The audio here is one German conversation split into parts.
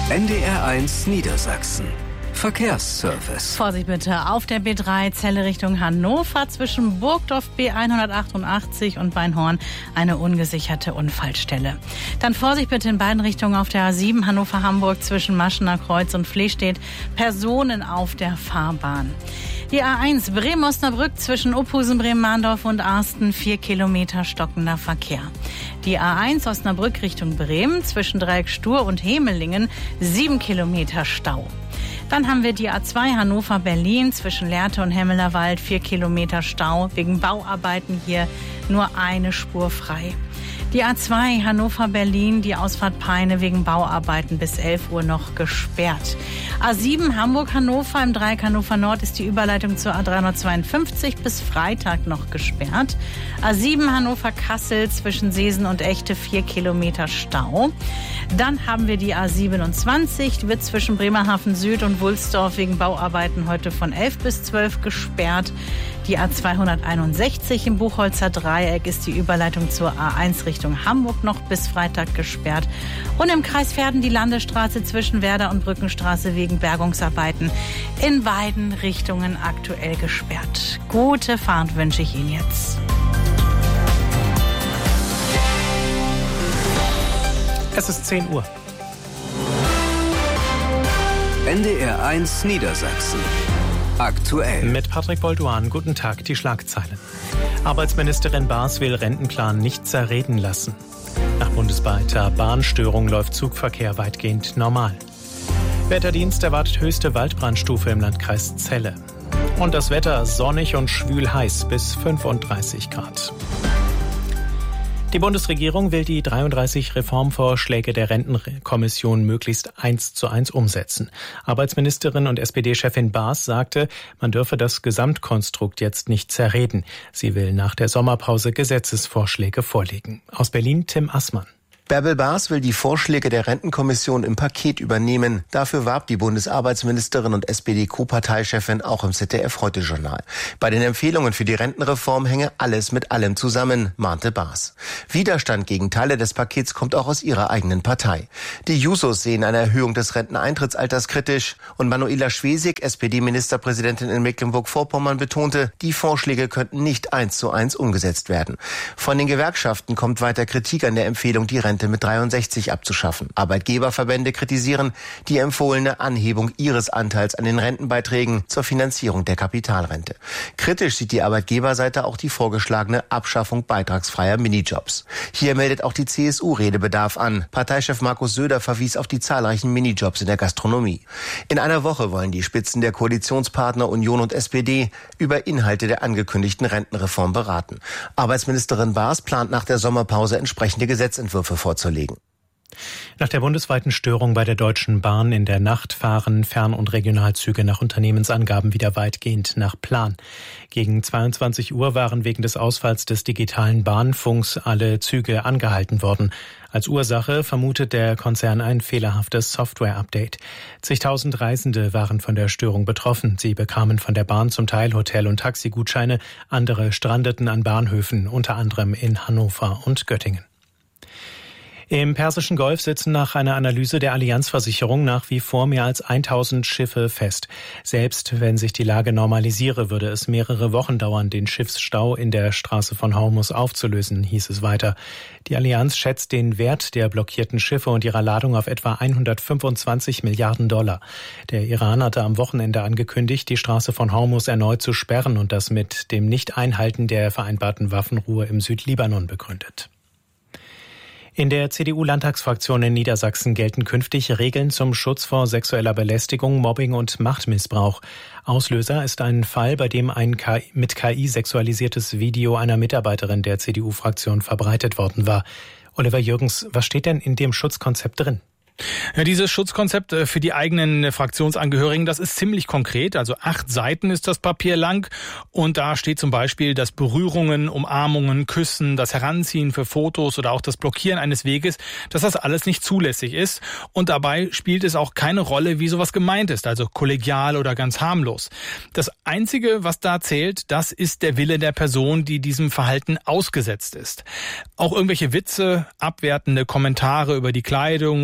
NDR1 Niedersachsen. Verkehrsservice. Vorsicht bitte auf der B3 Celle Richtung Hannover zwischen Burgdorf B188 und Beinhorn eine ungesicherte Unfallstelle. Dann Vorsicht bitte in beiden Richtungen auf der A7 Hannover-Hamburg zwischen Maschener Kreuz und Flehstedt. Personen auf der Fahrbahn. Die A1 Bremen-Osnabrück zwischen Uphusen, Bremen-Mahndorf und Arsten 4 Kilometer stockender Verkehr. Die A1 Osnabrück Richtung Bremen zwischen Dreieckstuhr und Hemelingen 7 Kilometer Stau. Dann haben wir die A2 Hannover-Berlin zwischen Lehrte und Hemmelerwald 4 Kilometer Stau. Wegen Bauarbeiten hier nur eine Spur frei. Die A2 Hannover-Berlin, die Ausfahrt Peine wegen Bauarbeiten bis 11 Uhr noch gesperrt. A7 Hamburg-Hannover im Dreieck Hannover Nord ist die Überleitung zur A352 bis Freitag noch gesperrt. A7 Hannover-Kassel zwischen Seesen und Echte 4 Kilometer Stau. Dann haben wir die A27, die wird zwischen Bremerhaven Süd und Wulsdorf wegen Bauarbeiten heute von 11 bis 12 gesperrt. Die A261 im Buchholzer Dreieck ist die Überleitung zur A1 Richtung Hamburg noch bis Freitag gesperrt. Und im Kreis Verden die Landesstraße zwischen Werder und Brückenstraße wegen Bergungsarbeiten in beiden Richtungen aktuell gesperrt. Gute Fahrt wünsche ich Ihnen jetzt. Es ist 10 Uhr. NDR1 Niedersachsen. Aktuell. Mit Patrick Bolduan, guten Tag, die Schlagzeilen. Arbeitsministerin Baas will Rentenplan nicht zerreden lassen. Nach bundesweiter Bahnstörung läuft Zugverkehr weitgehend normal. Wetterdienst erwartet höchste Waldbrandstufe im Landkreis Celle. Und das Wetter sonnig und schwül heiß bis 35 Grad. Die Bundesregierung will die 33 Reformvorschläge der Rentenkommission möglichst 1:1 umsetzen. Arbeitsministerin und SPD-Chefin Baas sagte, man dürfe das Gesamtkonstrukt jetzt nicht zerreden. Sie will nach der Sommerpause Gesetzesvorschläge vorlegen. Aus Berlin Tim Assmann. Bärbel Baas will die Vorschläge der Rentenkommission im Paket übernehmen. Dafür warb die Bundesarbeitsministerin und SPD-Co-Parteichefin auch im ZDF-Heute-Journal. Bei den Empfehlungen für die Rentenreform hänge alles mit allem zusammen, mahnte Baas. Widerstand gegen Teile des Pakets kommt auch aus ihrer eigenen Partei. Die Jusos sehen eine Erhöhung des Renteneintrittsalters kritisch und Manuela Schwesig, SPD-Ministerpräsidentin in Mecklenburg-Vorpommern, betonte, die Vorschläge könnten nicht 1:1 umgesetzt werden. Von den Gewerkschaften kommt weiter Kritik an der Empfehlung, die Rente mit 63 abzuschaffen. Arbeitgeberverbände kritisieren die empfohlene Anhebung ihres Anteils an den Rentenbeiträgen zur Finanzierung der Kapitalrente. Kritisch sieht die Arbeitgeberseite auch die vorgeschlagene Abschaffung beitragsfreier Minijobs. Hier meldet auch die CSU Redebedarf an. Parteichef Markus Söder verwies auf die zahlreichen Minijobs in der Gastronomie. In einer Woche wollen die Spitzen der Koalitionspartner Union und SPD über Inhalte der angekündigten Rentenreform beraten. Arbeitsministerin Baas plant nach der Sommerpause entsprechende Gesetzentwürfe vorzulegen. Nach der bundesweiten Störung bei der Deutschen Bahn in der Nacht fahren Fern- und Regionalzüge nach Unternehmensangaben wieder weitgehend nach Plan. Gegen 22 Uhr waren wegen des Ausfalls des digitalen Bahnfunks alle Züge angehalten worden. Als Ursache vermutet der Konzern ein fehlerhaftes Software-Update. Zigtausend Reisende waren von der Störung betroffen. Sie bekamen von der Bahn zum Teil Hotel- und Taxigutscheine. Andere strandeten an Bahnhöfen, unter anderem in Hannover und Göttingen. Im Persischen Golf sitzen nach einer Analyse der Allianz-Versicherung nach wie vor mehr als 1000 Schiffe fest. Selbst wenn sich die Lage normalisiere, würde es mehrere Wochen dauern, den Schiffsstau in der Straße von Hormuz aufzulösen, hieß es weiter. Die Allianz schätzt den Wert der blockierten Schiffe und ihrer Ladung auf etwa 125 Milliarden $. Der Iran hatte am Wochenende angekündigt, die Straße von Hormuz erneut zu sperren und das mit dem Nicht-Einhalten der vereinbarten Waffenruhe im Südlibanon begründet. In der CDU-Landtagsfraktion in Niedersachsen gelten künftig Regeln zum Schutz vor sexueller Belästigung, Mobbing und Machtmissbrauch. Auslöser ist ein Fall, bei dem ein mit KI sexualisiertes Video einer Mitarbeiterin der CDU-Fraktion verbreitet worden war. Oliver Jürgens, was steht denn in dem Schutzkonzept drin? Ja, dieses Schutzkonzept für die eigenen Fraktionsangehörigen, das ist ziemlich konkret. Also 8 Seiten ist das Papier lang und da steht zum Beispiel, dass Berührungen, Umarmungen, Küssen, das Heranziehen für Fotos oder auch das Blockieren eines Weges, dass das alles nicht zulässig ist und dabei spielt es auch keine Rolle, wie sowas gemeint ist, also kollegial oder ganz harmlos. Das Einzige, was da zählt, das ist der Wille der Person, die diesem Verhalten ausgesetzt ist. Auch irgendwelche Witze, abwertende Kommentare über die Kleidung oder den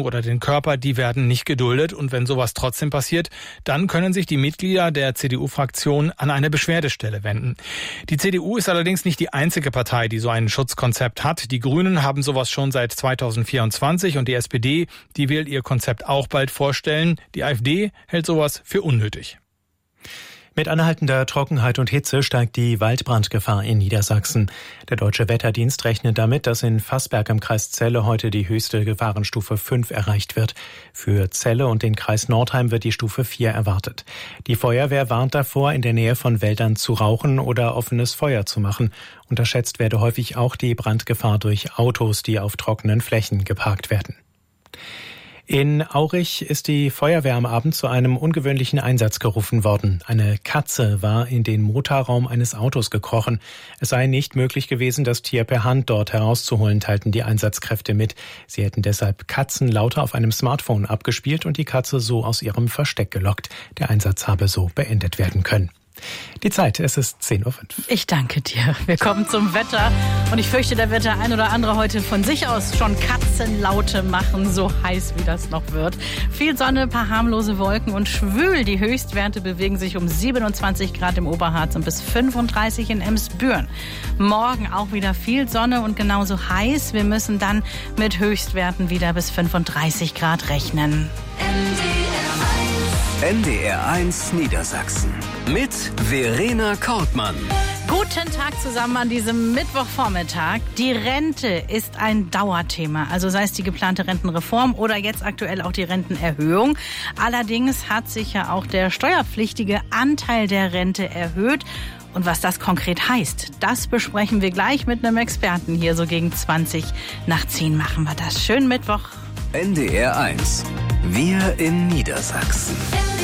Körper, die werden nicht geduldet. Und wenn sowas trotzdem passiert, dann können sich die Mitglieder der CDU-Fraktion an eine Beschwerdestelle wenden. Die CDU ist allerdings nicht die einzige Partei, die so ein Schutzkonzept hat. Die Grünen haben sowas schon seit 2024 und die SPD, die will ihr Konzept auch bald vorstellen. Die AfD hält sowas für unnötig. Mit anhaltender Trockenheit und Hitze steigt die Waldbrandgefahr in Niedersachsen. Der Deutsche Wetterdienst rechnet damit, dass in Vassberg im Kreis Celle heute die höchste Gefahrenstufe 5 erreicht wird. Für Celle und den Kreis Nordheim wird die Stufe 4 erwartet. Die Feuerwehr warnt davor, in der Nähe von Wäldern zu rauchen oder offenes Feuer zu machen. Unterschätzt werde häufig auch die Brandgefahr durch Autos, die auf trockenen Flächen geparkt werden. In Aurich ist die Feuerwehr am Abend zu einem ungewöhnlichen Einsatz gerufen worden. Eine Katze war in den Motorraum eines Autos gekrochen. Es sei nicht möglich gewesen, das Tier per Hand dort herauszuholen, teilten die Einsatzkräfte mit. Sie hätten deshalb Katzenlaute auf einem Smartphone abgespielt und die Katze so aus ihrem Versteck gelockt. Der Einsatz habe so beendet werden können. Die Zeit, es ist 10:05 Uhr. Ich danke dir. Wir kommen zum Wetter. Und ich fürchte, da wird der ein oder andere heute von sich aus schon Katzenlaute machen, so heiß wie das noch wird. Viel Sonne, paar harmlose Wolken und schwül. Die Höchstwerte bewegen sich um 27 Grad im Oberharz und bis 35 in Emsbüren. Morgen auch wieder viel Sonne und genauso heiß. Wir müssen dann mit Höchstwerten wieder bis 35 Grad rechnen. NDR1 Niedersachsen mit Verena Kortmann. Guten Tag zusammen an diesem Mittwochvormittag. Die Rente ist ein Dauerthema, also sei es die geplante Rentenreform oder jetzt aktuell auch die Rentenerhöhung. Allerdings hat sich ja auch der steuerpflichtige Anteil der Rente erhöht. Und was das konkret heißt, das besprechen wir gleich mit einem Experten hier. So gegen 20:10 machen wir das. Schönen Mittwoch. NDR1. Wir in Niedersachsen.